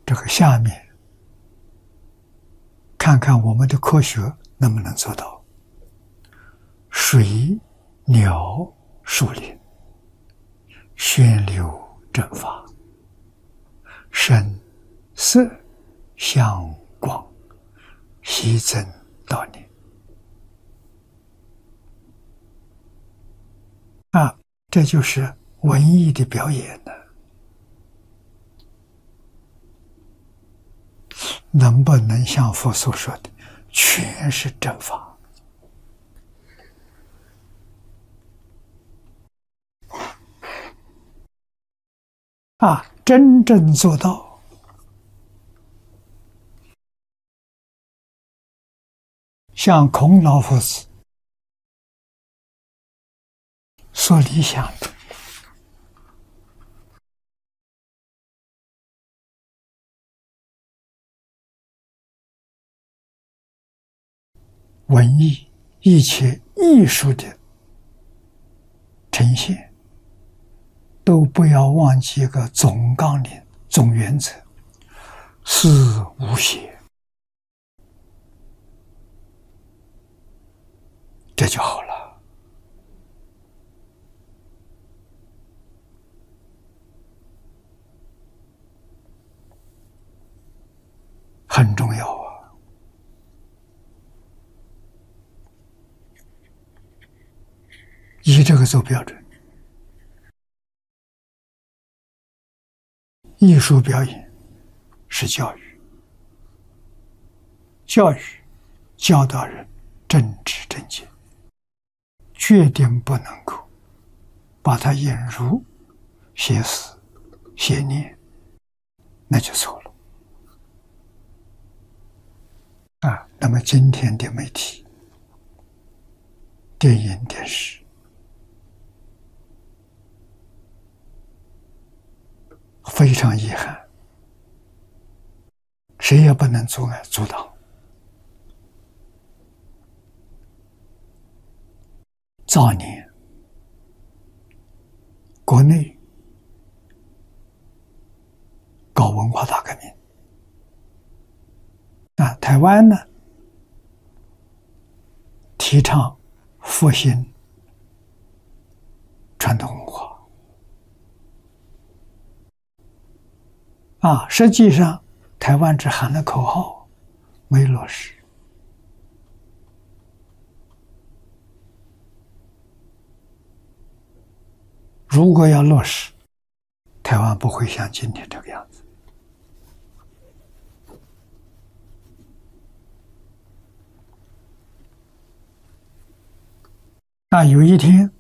这个下面看看我们的科学能不能做到水、鸟、树林宣流正法，声、色、香、光悉增道念啊，这就是文艺的表演呢。能不能像佛所说的，全是正法？啊，真正做到像孔老夫子所理想的，文艺一切艺术的呈现，都不要忘记一个总纲领、总原则：是无邪，这就好了。很重要啊！以这个做标准，艺术表演是教育，教育教导人正知正见，决定不能够把它引入邪思、邪念，那就错了啊。那么今天的媒体、电影、电视，非常遗憾，谁也不能阻挡。早年国内搞文化大革命啊，台湾呢提倡复兴传统文化啊，实际上台湾只喊了口号，没落实。如果要落实，台湾不会像今天这个样子。那有一天，